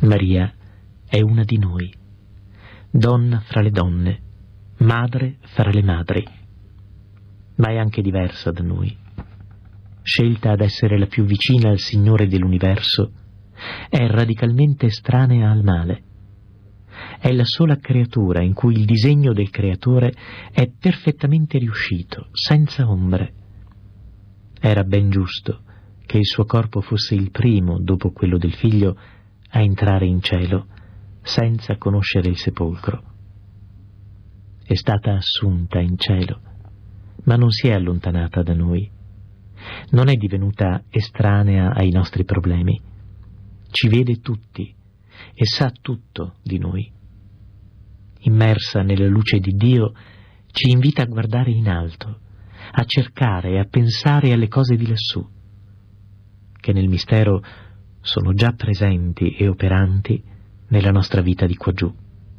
Maria è una di noi, donna fra le donne, madre fra le madri, ma è anche diversa da noi. Scelta ad essere la più vicina al Signore dell'universo, è radicalmente estranea al male. È la sola creatura in cui il disegno del Creatore è perfettamente riuscito, senza ombre. Era ben giusto che il suo corpo fosse il primo, dopo quello del Figlio, a entrare in cielo, senza conoscere il sepolcro. È stata assunta in cielo, ma non si è allontanata da noi. Non è divenuta estranea ai nostri problemi. Ci vede tutti e sa tutto di noi. Immersa nella luce di Dio, ci invita a guardare in alto, a cercare e a pensare alle cose di lassù, che nel mistero sono già presenti e operanti nella nostra vita di quaggiù.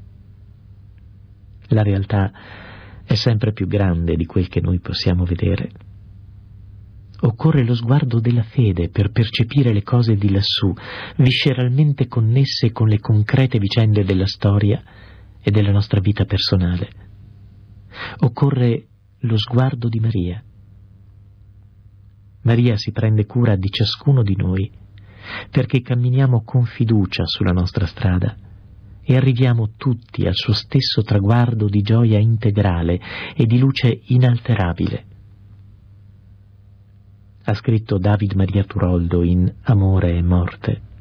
La realtà è sempre più grande di quel che noi possiamo vedere. Occorre lo sguardo della fede per percepire le cose di lassù, visceralmente connesse con le concrete vicende della storia e della nostra vita personale. Occorre lo sguardo di Maria. Maria si prende cura di ciascuno di noi, perché camminiamo con fiducia sulla nostra strada e arriviamo tutti al suo stesso traguardo di gioia integrale e di luce inalterabile. Ha scritto David Maria Turoldo in Amore e Morte.